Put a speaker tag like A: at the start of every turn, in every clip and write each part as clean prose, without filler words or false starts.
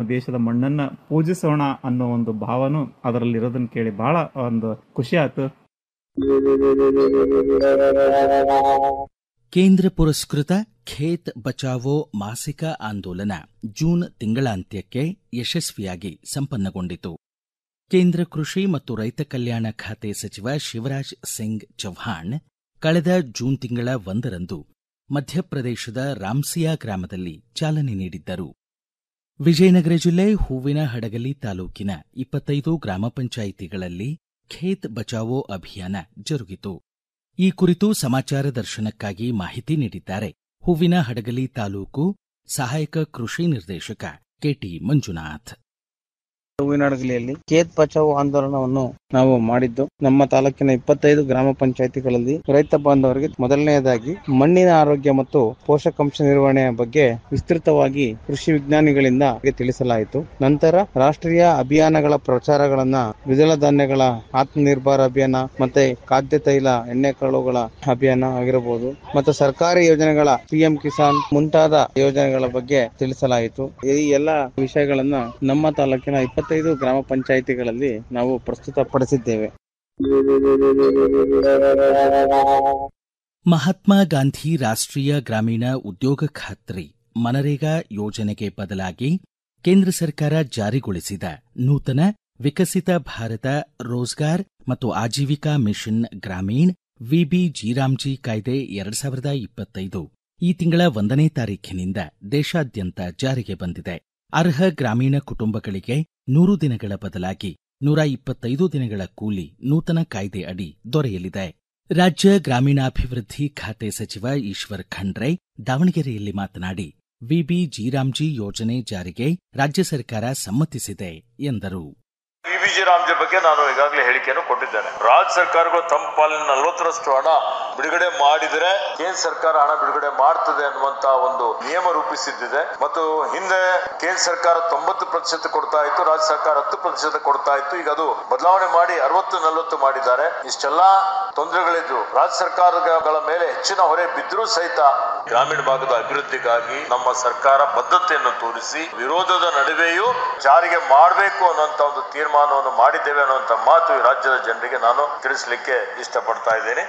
A: ದೇಶದ ಮಣ್ಣನ್ನ ಪೂಜಿಸೋಣ ಅನ್ನೋ ಒಂದು ಭಾವನೂ ಅದರಲ್ಲಿರೋದನ್ನ ಕೇಳಿ ಬಹಳ ಒಂದು ಖುಷಿ ಆಯ್ತು.
B: ಕೇಂದ್ರ ಪುರಸ್ಕೃತ ಖೇತ್ ಬಚಾವೋ ಮಾಸಿಕ ಆಂದೋಲನ ಜೂನ್ ತಿಂಗಳಾಂತ್ಯಕ್ಕೆ ಯಶಸ್ವಿಯಾಗಿ ಸಂಪನ್ನಗೊಂಡಿತು. ಕೇಂದ್ರ ಕೃಷಿ ಮತ್ತು ರೈತ ಕಲ್ಯಾಣ ಖಾತೆ ಸಚಿವ ಶಿವರಾಜ್ ಸಿಂಗ್ ಚೌಹಾಣ್ ಕಳೆದ ಜೂನ್ ತಿಂಗಳ 1ರಂದು ಮಧ್ಯಪ್ರದೇಶದ ರಾಮ್ಸಿಯಾ ಗ್ರಾಮದಲ್ಲಿ ಚಾಲನೆ ನೀಡಿದ್ದರು. ವಿಜಯನಗರ ಜಿಲ್ಲೆ ಹೂವಿನ ಹಡಗಲಿ ತಾಲೂಕಿನ 25 ಗ್ರಾಮ ಪಂಚಾಯಿತಿಗಳಲ್ಲಿ ಖೇತ್ ಬಚಾವೋ ಅಭಿಯಾನ ಜರುಗಿತು. ಈ ಕುರಿತು ಸಮಾಚಾರ ದರ್ಶನಕ್ಕಾಗಿ ಮಾಹಿತಿ ನೀಡಿದ್ದಾರೆ ಹೂವಿನ ಹಡಗಲಿ ತಾಲೂಕು ಸಹಾಯಕ ಕೃಷಿ ನಿರ್ದೇಶಕ ಕೆಟಿ ಮಂಜುನಾಥ್.
C: ಹೂವಿನ ಹಡಗಲಿಯಲ್ಲಿ ಖೇತ್ ಬಚಾವೋ ಆಂದೋಲನವನ್ನು ನಾವು ಮಾಡಿದ್ದು ನಮ್ಮ ತಾಲೂಕಿನ 25 ಗ್ರಾಮ ಪಂಚಾಯಿತಿಗಳಲ್ಲಿ ರೈತ ಬಾಂಧವರಿಗೆ ಮೊದಲನೆಯದಾಗಿ ಮಣ್ಣಿನ ಆರೋಗ್ಯ ಮತ್ತು ಪೋಷಕಾಂಶ ನಿರ್ವಹಣೆಯ ಬಗ್ಗೆ ವಿಸ್ತೃತವಾಗಿ ಕೃಷಿ ವಿಜ್ಞಾನಿಗಳಿಂದ ತಿಳಿಸಲಾಯಿತು. ನಂತರ ರಾಷ್ಟ್ರೀಯ ಅಭಿಯಾನಗಳ ಪ್ರಚಾರಗಳನ್ನ ದ್ವಿದಳ ಧಾನ್ಯಗಳ ಆತ್ಮನಿರ್ಭರ ಅಭಿಯಾನ ಮತ್ತೆ ಖಾದ್ಯ ತೈಲ ಎಣ್ಣೆ ಕಾಳುಗಳ ಅಭಿಯಾನ ಆಗಿರಬಹುದು ಮತ್ತು ಸರ್ಕಾರಿ ಯೋಜನೆಗಳ PM ಕಿಸಾನ್ ಮುಂತಾದ ಯೋಜನೆಗಳ ಬಗ್ಗೆ ತಿಳಿಸಲಾಯಿತು. ಈ ಎಲ್ಲ ವಿಷಯಗಳನ್ನ ನಮ್ಮ ತಾಲೂಕಿನ 25 ಗ್ರಾಮ ಪಂಚಾಯಿತಿಗಳಲ್ಲಿ ನಾವು ಪ್ರಸ್ತುತಪಡಿಸಿದ್ದೇವೆ.
B: ಮಹಾತ್ಮ ಗಾಂಧಿ ರಾಷ್ಟ್ರೀಯ ಗ್ರಾಮೀಣ ಉದ್ಯೋಗ ಖಾತ್ರಿ ಮನರೇಗಾ ಯೋಜನೆಗೆ ಬದಲಾಗಿ ಕೇಂದ್ರ ಸರ್ಕಾರ ಜಾರಿಗೊಳಿಸಿದ ನೂತನ ವಿಕಸಿತ ಭಾರತ ರೋಜ್ಗಾರ್ ಮತ್ತು ಆಜೀವಿಕಾ ಮಿಷನ್ ಗ್ರಾಮೀಣ್ ವಿಬಿಜಿರಾಮ್ಜಿ ಕಾಯ್ದೆ 2025 ಈ ತಿಂಗಳ 1ನೇ ತಾರೀಖಿನಿಂದ ದೇಶಾದ್ಯಂತ ಜಾರಿಗೆ ಬಂದಿದೆ. ಅರ್ಹ ಗ್ರಾಮೀಣ ಕುಟುಂಬಗಳಿಗೆ 100 ದಿನಗಳ ಬದಲಾಗಿ 125 ದಿನಗಳ ಕೂಲಿ ನೂತನ ಕಾಯ್ದೆ ಅಡಿ ದೊರೆಯಲಿದೆ. ರಾಜ್ಯ ಗ್ರಾಮೀಣಾಭಿವೃದ್ಧಿ ಖಾತೆ ಸಚಿವ ಈಶ್ವರ್ ಖಂಡ್ರೆ ದಾವಣಗೆರೆಯಲ್ಲಿ ಮಾತನಾಡಿ ವಿಬಿಜಿರಾಮ್ಜಿ ಯೋಜನೆ ಜಾರಿಗೆ ರಾಜ್ಯ ಸರ್ಕಾರ ಸಮ್ಮತಿಸಿದೆ ಎಂದರು.
D: ವಿಬಿಜಿರಾಮ್ಜಿ ಬಗ್ಗೆ ನಾನು ಈಗಾಗಲೇ ಹೇಳಿಕೆಯನ್ನು ಕೊಟ್ಟಿದ್ದೇನೆ. ರಾಜ್ಯ ಸರ್ಕಾರಗಳು ತಮ್ಮ ಪಾಲಿನ 40ರಷ್ಟು ಹಣ ಬಿಡುಗಡೆ ಮಾಡಿದರೆ ಕೇಂದ್ರ ಸರ್ಕಾರ ಹಣ ಬಿಡುಗಡೆ ಮಾಡ್ತದೆ ಅನ್ನುವಂತ ಒಂದು ನಿಯಮ ರೂಪಿಸಿದ್ದಿದೆ ಮತ್ತು ಹಿಂದೆ ಕೇಂದ್ರ ಸರ್ಕಾರ 90% ಕೊಡ್ತಾ ಇತ್ತು, ರಾಜ್ಯ ಸರ್ಕಾರ 10% ಕೊಡ್ತಾ ಇತ್ತು. ಈಗ ಅದು ಬದಲಾವಣೆ ಮಾಡಿ 60-40 ಮಾಡಿದ್ದಾರೆ. ಇಷ್ಟೆಲ್ಲಾ ತೊಂದರೆಗಳಿದ್ರು ರಾಜ್ಯ ಸರ್ಕಾರಗಳ ಮೇಲೆ ಹೆಚ್ಚಿನ ಹೊರೆ ಬಿದ್ದರೂ ಸಹಿತ ಗ್ರಾಮೀಣ ಭಾಗದ ಅಭಿವೃದ್ಧಿಗಾಗಿ ನಮ್ಮ ಸರ್ಕಾರ ಬದ್ಧತೆಯನ್ನು ತೋರಿಸಿ ವಿರೋಧದ ನಡುವೆಯೂ ಜಾರಿಗೆ ಮಾಡಬೇಕು ಅನ್ನುವಂತ ಒಂದು ತೀರ್ಮಾನವನ್ನು ಮಾಡಿದ್ದೇವೆ ಅನ್ನುವಂತ ಮಾತು ಈ ರಾಜ್ಯದ ಜನರಿಗೆ ನಾನು ತಿಳಿಸಲಿಕ್ಕೆ ಇಷ್ಟಪಡ್ತಾ ಇದ್ದೇನೆ.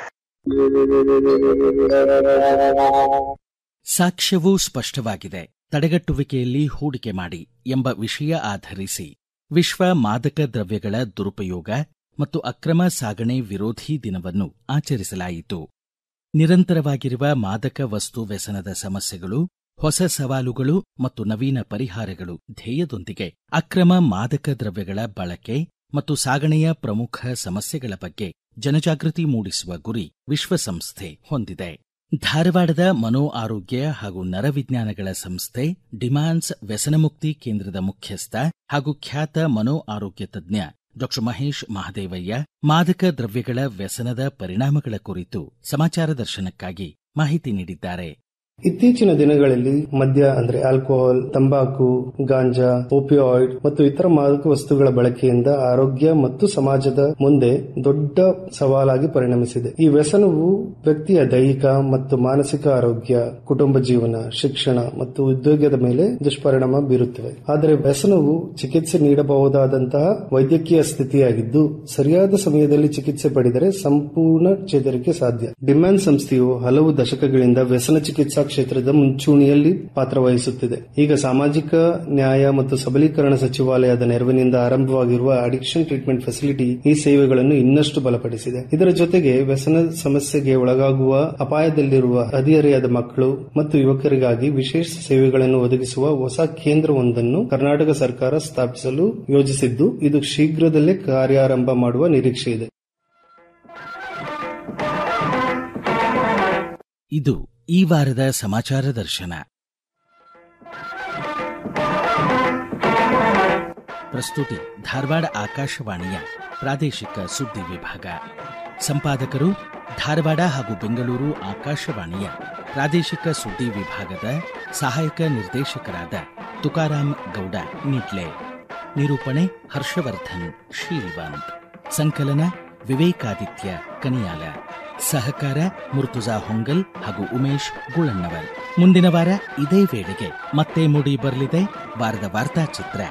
B: ಸಾಕ್ಷ್ಯವೂ ಸ್ಪಷ್ಟವಾಗಿದೆ. ತಡೆಗಟ್ಟುವಿಕೆಯಲ್ಲಿ ಹೂಡಿಕೆ ಮಾಡಿ ಎಂಬ ವಿಷಯ ಆಧರಿಸಿ ವಿಶ್ವ ಮಾದಕ ದ್ರವ್ಯಗಳ ದುರುಪಯೋಗ ಮತ್ತು ಅಕ್ರಮ ಸಾಗಣೆ ವಿರೋಧಿ ದಿನವನ್ನು ಆಚರಿಸಲಾಯಿತು. ನಿರಂತರವಾಗಿರುವ ಮಾದಕ ವಸ್ತು ವ್ಯಸನದ ಸಮಸ್ಯೆಗಳು, ಹೊಸ ಸವಾಲುಗಳು ಮತ್ತು ನವೀನ ಪರಿಹಾರಗಳು ಧ್ಯೇಯದೊಂದಿಗೆ ಅಕ್ರಮ ಮಾದಕ ದ್ರವ್ಯಗಳ ಬಳಕೆ ಮತ್ತು ಸಾಗಣೆಯ ಪ್ರಮುಖ ಸಮಸ್ಯೆಗಳ ಬಗ್ಗೆ ಜನಜಾಗೃತಿ ಮೂಡಿಸುವ ಗುರಿ ವಿಶ್ವಸಂಸ್ಥೆ ಹೊಂದಿದೆ. ಧಾರವಾಡದ ಮನೋ ಆರೋಗ್ಯ ಹಾಗೂ ನರವಿಜ್ಞಾನಗಳ ಸಂಸ್ಥೆ ಡಿಮಾನ್ಸ್ ವ್ಯಸನಮುಕ್ತಿ ಕೇಂದ್ರದ ಮುಖ್ಯಸ್ಥ ಹಾಗೂ ಖ್ಯಾತ ಮನೋ ಆರೋಗ್ಯ ತಜ್ಞ ಡಾ ಮಹೇಶ್ ಮಹದೇವಯ್ಯ ಮಾದಕ ದ್ರವ್ಯಗಳ ವ್ಯಸನದ ಪರಿಣಾಮಗಳ ಕುರಿತು ಸಮಾಚಾರ ದರ್ಶನಕ್ಕಾಗಿ ಮಾಹಿತಿ ನೀಡಿದ್ದಾರೆ.
E: ಇತ್ತೀಚಿನ ದಿನಗಳಲ್ಲಿ ಮದ್ಯ ಅಂದ್ರೆ ಆಲ್ಕೋಹಾಲ್, ತಂಬಾಕು, ಗಾಂಜಾ, ಓಪಿಯಾಯ್ಡ್ ಮತ್ತು ಇತರ ಮಾದಕ ವಸ್ತುಗಳ ಬಳಕೆಯಿಂದ ಆರೋಗ್ಯ ಮತ್ತು ಸಮಾಜದ ಮುಂದೆ ದೊಡ್ಡ ಸವಾಲಾಗಿ ಪರಿಣಮಿಸಿದೆ. ಈ ವ್ಯಸನವು ವ್ಯಕ್ತಿಯ ದೈಹಿಕ ಮತ್ತು ಮಾನಸಿಕ ಆರೋಗ್ಯ, ಕುಟುಂಬ ಜೀವನ, ಶಿಕ್ಷಣ ಮತ್ತು ಉದ್ಯೋಗದ ಮೇಲೆ ದುಷ್ಪರಿಣಾಮ ಬೀರುತ್ತವೆ. ಆದರೆ ವ್ಯಸನವು ಚಿಕಿತ್ಸೆ ನೀಡಬಹುದಾದಂತಹ ವೈದ್ಯಕೀಯ ಸ್ಥಿತಿಯಾಗಿದ್ದು ಸರಿಯಾದ ಸಮಯದಲ್ಲಿ ಚಿಕಿತ್ಸೆ ಪಡೆದರೆ ಸಂಪೂರ್ಣ ಚೇತರಿಕೆ ಸಾಧ್ಯ. ಡಿಮ್ಯಾನ್ ಸಂಸ್ಥೆಯು ಹಲವು ದಶಕಗಳಿಂದ ವ್ಯಸನ ಚಿಕಿತ್ಸಾ ಕ್ಷೇತ್ರದ ಮುಂಚೂಣಿಯಲ್ಲಿ ಪಾತ್ರವಹಿಸುತ್ತಿದೆ. ಈಗ ಸಾಮಾಜಿಕ ನ್ಯಾಯ ಮತ್ತು ಸಬಲೀಕರಣ ಸಚಿವಾಲಯದ ನೆರವಿನಿಂದ ಆರಂಭವಾಗಿರುವ ಅಡಿಕ್ಷನ್ ಟ್ರೀಟ್ಮೆಂಟ್ ಫೆಸಿಲಿಟಿ ಈ ಸೇವೆಗಳನ್ನು ಇನ್ನಷ್ಟು ಬಲಪಡಿಸಿದೆ. ಇದರ ಜೊತೆಗೆ ವ್ಯಸನ ಸಮಸ್ಯೆಗೆ ಒಳಗಾಗುವ ಅಪಾಯದಲ್ಲಿರುವ ಹದಿಹರೆಯದ ಮಕ್ಕಳು ಮತ್ತು ಯುವಕರಿಗಾಗಿ ವಿಶೇಷ ಸೇವೆಗಳನ್ನು ಒದಗಿಸುವ ಹೊಸ ಕೇಂದ್ರವೊಂದನ್ನು ಕರ್ನಾಟಕ ಸರ್ಕಾರ ಸ್ಥಾಪಿಸಲು ಯೋಜಿಸಿದ್ದು, ಇದು ಶೀಘ್ರದಲ್ಲೇ ಕಾರ್ಯಾರಂಭ ಮಾಡುವ ನಿರೀಕ್ಷೆ ಇದೆ.
B: ಇದು ಈ ವಾರದ ಸಮಾಚಾರ ದರ್ಶನ. ಪ್ರಸ್ತುತಿ ಧಾರವಾಡ ಆಕಾಶವಾಣಿಯ ಪ್ರಾದೇಶಿಕ ಸುದ್ದಿ ವಿಭಾಗ. ಸಂಪಾದಕರು ಧಾರವಾಡ ಹಾಗೂ ಬೆಂಗಳೂರು ಆಕಾಶವಾಣಿಯ ಪ್ರಾದೇಶಿಕ ಸುದ್ದಿ ವಿಭಾಗದ ಸಹಾಯಕ ನಿರ್ದೇಶಕರಾದ ತುಕಾರಾಮ್ ಗೌಡ ನಿಟ್ಲೆ. ನಿರೂಪಣೆ ಹರ್ಷವರ್ಧನ್ ಶೀಲ್ವಂತ್. ಸಂಕಲನ ವಿವೇಕಾದಿತ್ಯ ಕನಿಯಾಲ. ಸಹಕಾರ ಮುರ್ತುಜಾ ಹೊಂಗಲ್ ಹಾಗೂ ಉಮೇಶ್ ಗುಳಣ್ಣವರ್. ಮುಂದಿನ ವಾರ ಇದೇ ವೇಳೆಗೆ ಮತ್ತೆ ಮೂಡಿ ಬರಲಿದೆ ವಾರದ ವಾರ್ತಾಚಿತ್ರ.